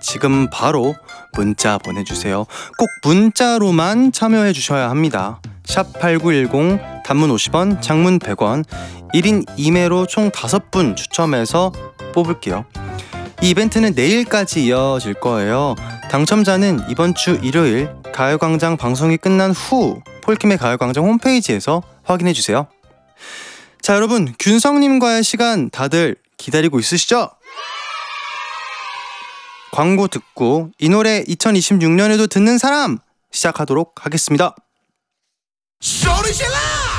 지금 바로 문자 보내주세요. 꼭 문자로만 참여해 주셔야 합니다. 샵8910 단문 50원 장문 100원 1인 2매로 총 5분 추첨해서 뽑을게요. 이 이벤트는 내일까지 이어질 거예요. 당첨자는 이번 주 일요일 가요광장 방송이 끝난 후 폴킴의 가요광장 홈페이지에서 확인해 주세요. 자, 여러분, 균성님과의 시간 다들 기다리고 있으시죠? 광고 듣고 이 노래 2026년에도 듣는 사람 시작하도록 하겠습니다. 소리 질러!